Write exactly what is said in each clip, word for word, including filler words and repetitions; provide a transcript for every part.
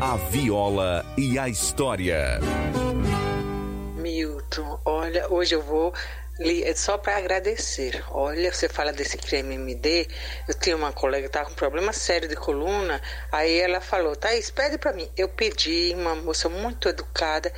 A viola e a história. Milton, olha, hoje eu vou só para agradecer. Olha, você fala desse creme M D. Eu tinha uma colega que estava com um problema sério de coluna. Aí ela falou: Thaís, pede para mim. Eu pedi, uma moça muito educada.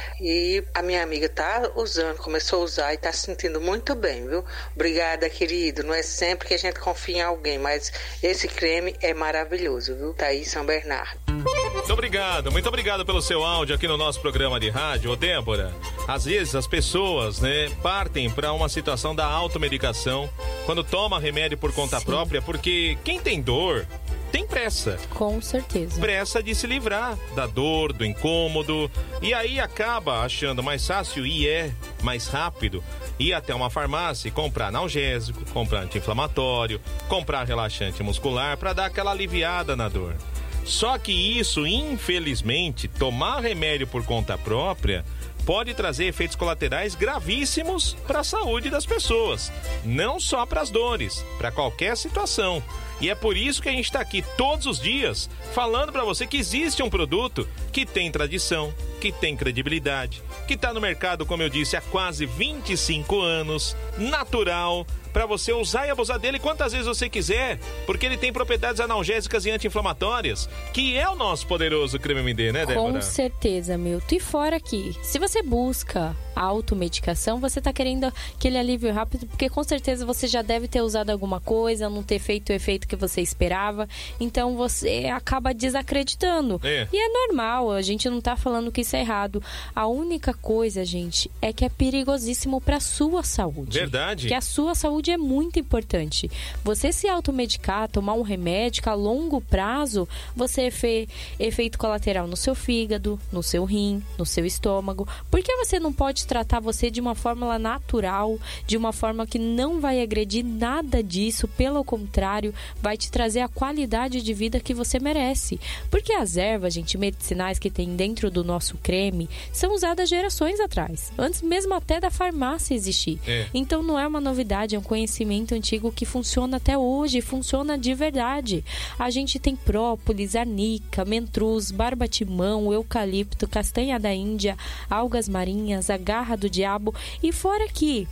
E a minha amiga tá usando, começou a usar e tá se sentindo muito bem, viu? Obrigada, querido. Não é sempre que a gente confia em alguém, mas esse creme é maravilhoso, viu? Thaís São Bernardo. Muito obrigado, muito obrigado pelo seu áudio aqui no nosso programa de rádio. Ô, Débora, às vezes as pessoas, né, partem para uma situação da automedicação quando toma remédio por conta Sim. própria, porque quem tem dor tem pressa. Com certeza. Pressa de se livrar da dor, do incômodo. E aí acaba achando mais fácil, e é mais rápido, ir até uma farmácia e comprar analgésico, comprar anti-inflamatório, comprar relaxante muscular para dar aquela aliviada na dor. Só que isso, infelizmente, tomar remédio por conta própria pode trazer efeitos colaterais gravíssimos para a saúde das pessoas. Não só para as dores, para qualquer situação. E é por isso que a gente está aqui todos os dias falando para você que existe um produto que tem tradição, que tem credibilidade, que está no mercado, como eu disse, há quase vinte e cinco anos, natural, para você usar e abusar dele quantas vezes você quiser, porque ele tem propriedades analgésicas e anti-inflamatórias, que é o nosso poderoso creme M D, né, Débora? Com certeza, Milton. E fora que, se você busca automedicação, você tá querendo aquele alívio rápido, porque com certeza você já deve ter usado alguma coisa, não ter feito o efeito que você esperava, então você acaba desacreditando. É. E é normal, a gente não tá falando que isso é errado. A única coisa, gente, é que é perigosíssimo pra sua saúde. Verdade. Que a sua saúde é muito importante. Você se automedicar, tomar um remédio, a longo prazo, você efe... efeito colateral no seu fígado, no seu rim, no seu estômago. Por que você não pode tratar você de uma fórmula natural, de uma forma que não vai agredir nada disso, pelo contrário, vai te trazer a qualidade de vida que você merece? Porque as ervas, gente, medicinais que tem dentro do nosso creme são usadas gerações atrás, antes mesmo até da farmácia existir. É. Então não é uma novidade, é um conhecimento antigo que funciona até hoje, funciona de verdade. A gente tem própolis, arnica, mentruz, barbatimão, eucalipto, castanha da Índia, algas marinhas, a garra do diabo. E fora que,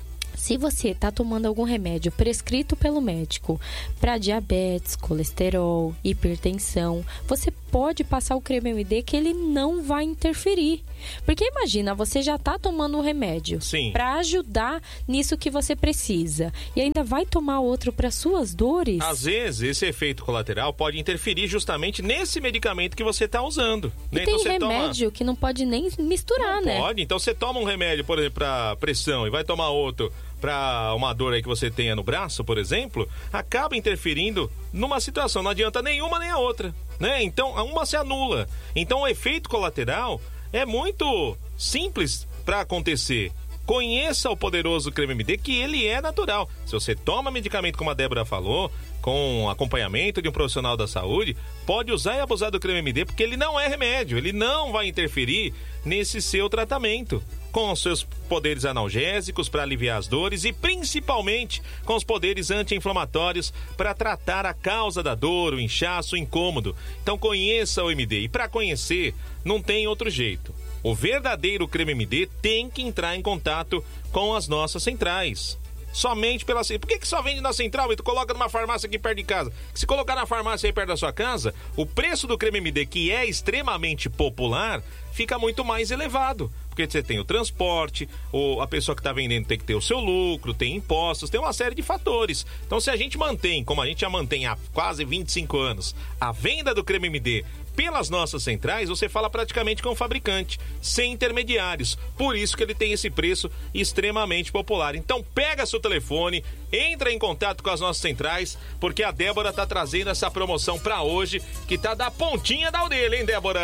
se você está tomando algum remédio prescrito pelo médico para diabetes, colesterol, hipertensão, você pode passar o creme M D que ele não vai interferir. Porque imagina, você já está tomando um remédio para ajudar nisso que você precisa e ainda vai tomar outro para suas dores. Às vezes, esse efeito colateral pode interferir justamente nesse medicamento que você está usando. E né? tem então, você remédio toma... que não pode nem misturar, não né? Pode, então você toma um remédio, por exemplo, para pressão e vai tomar outro para uma dor aí que você tenha no braço, por exemplo, acaba interferindo numa situação. Não adianta nenhuma nem a outra, né? Então, uma se anula. Então, o efeito colateral é muito simples para acontecer. Conheça o poderoso creme M D, que ele é natural. Se você toma medicamento, como a Débora falou, com acompanhamento de um profissional da saúde, pode usar e abusar do creme M D, porque ele não é remédio, ele não vai interferir nesse seu tratamento, com os seus poderes analgésicos para aliviar as dores e principalmente com os poderes anti-inflamatórios para tratar a causa da dor, o inchaço, o incômodo. Então conheça o M D, e para conhecer não tem outro jeito. O verdadeiro creme M D tem que entrar em contato com as nossas centrais. Somente pela... Por que que só vende na central e tu coloca numa farmácia aqui perto de casa? Se colocar na farmácia aí perto da sua casa, o preço do creme M D, que é extremamente popular, fica muito mais elevado. Porque você tem o transporte, ou a pessoa que está vendendo tem que ter o seu lucro, tem impostos, tem uma série de fatores. Então, se a gente mantém, como a gente já mantém há quase vinte e cinco anos, a venda do creme M D pelas nossas centrais, você fala praticamente com o fabricante, sem intermediários. Por isso que ele tem esse preço extremamente popular. Então, pega seu telefone, entra em contato com as nossas centrais, porque a Débora tá trazendo essa promoção para hoje, que tá da pontinha da orelha, hein, Débora?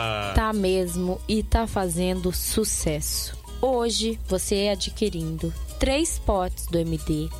Tá mesmo, e tá fazendo sucesso. Hoje, você adquirindo três potes do M D,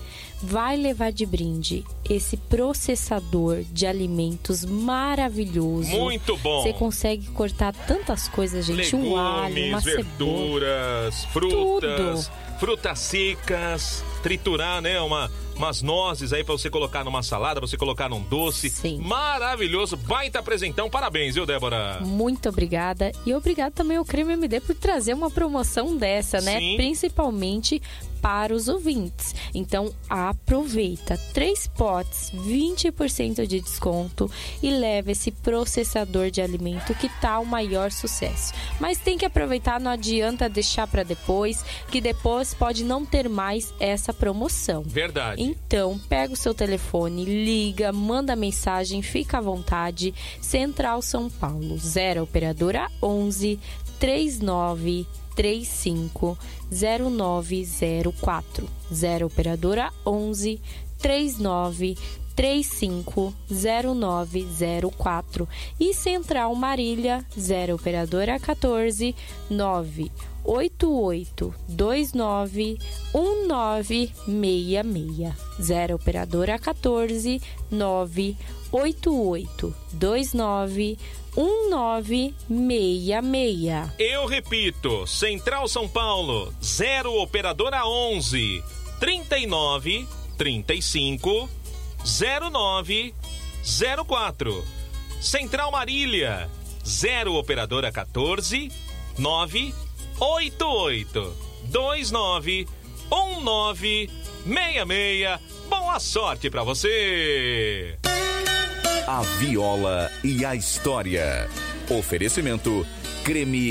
vai levar de brinde esse processador de alimentos maravilhoso. Muito bom. Você consegue cortar tantas coisas, gente. Legumes, um alho, uma verduras, cebola, frutas, tudo. frutas secas, triturar, né, uma, umas nozes aí pra você colocar numa salada, pra você colocar num doce. Sim. Maravilhoso, baita apresentão, parabéns, viu, Débora? Muito obrigada. E obrigado também ao Creme M D por trazer uma promoção dessa, né? Sim. Principalmente para os ouvintes. Então, aproveita. Três potes, vinte por cento de desconto e leva esse processador de alimento que tá o maior sucesso. Mas tem que aproveitar, não adianta deixar para depois, que depois pode não ter mais essa promoção. Verdade. Então, pega o seu telefone, liga, manda mensagem, fica à vontade. Central São Paulo, zero operadora onze, três nove três cinco, zero nove zero quatro. zero operadora onze, três nove três cinco, zero nove zero quatro. E Central Marília, zero operadora quatorze, nove oito oito dois nove um nove seis seis. zero operadora quatorze, nove oito oito dois nove um nove seis seis. Eu repito, Central São Paulo, zero operadora onze, trinta e nove, trinta e cinco, zero nove zero quatro. Central Marília, zero operadora quatorze, nove oito oito dois nove um nove seis seis. Boa sorte pra você! A Viola e a História. Oferecimento Creme